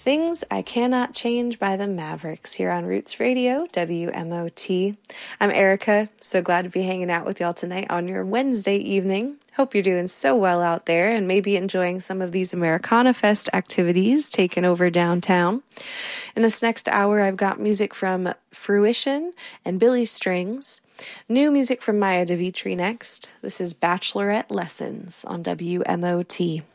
Things I Cannot Change by the Mavericks here on Roots Radio, WMOT. I'm Erica, so glad to be hanging out with y'all tonight on your Wednesday evening. Hope you're doing so well out there and maybe enjoying some of these Americana Fest activities taken over downtown. In this next hour, I've got music from Fruition and Billy Strings. New music from Maya DeVitri next. This is Bachelorette Lessons on WMOT.